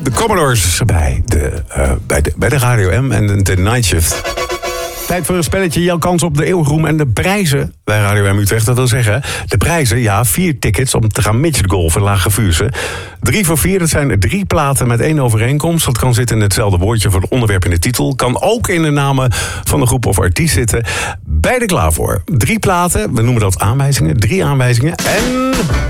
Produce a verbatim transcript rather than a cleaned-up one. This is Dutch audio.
De Commodores bij de, uh, bij de, bij de Radio M en de, de Night Shift. Tijd voor een spelletje. Jouw kans op de eeuwgroem en de prijzen bij Radio M Utrecht. Dat wil zeggen, de prijzen, ja, vier tickets om te gaan midgetgolfen in Lage Vuursche. Drie voor vier, dat zijn drie platen met één overeenkomst. Dat kan zitten in hetzelfde woordje voor het onderwerp in de titel. Kan ook in de namen van de groep of artiest zitten. Beide klaar voor. Drie platen, we noemen dat aanwijzingen. Drie aanwijzingen en...